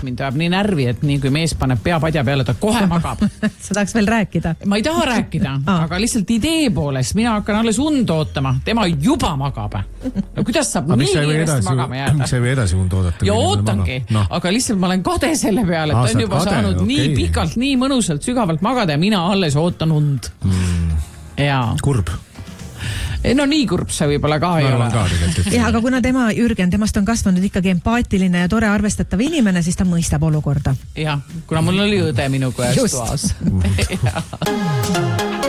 mind ajab nii närvi, et nii kui mees paneb pea padja peale, ta kohe magab. Sa tahaks veel rääkida? Ma ei taha rääkida, aga lihtsalt idee poolest mina hakkan alles und ootama. Tema juba magab. No kuidas saab nii kiiresti magama jääda? Miks sa ei või edasi und oodata? Ja ootangi, aga lihtsalt ma olen kade selle peale, et ta on juba saanud nii pikalt, nii mõnusalt, sügavalt magada ja mina alles ootan und. Kurb. No nii kurb see võib-olla ka ei ole. Ja, aga kuna Jürgen, temast on kasvanud ikkagi empaatiline ja tore arvestatav inimene, siis ta mõistab olukorda. Ja, kuna mul oli õde minu käest toas.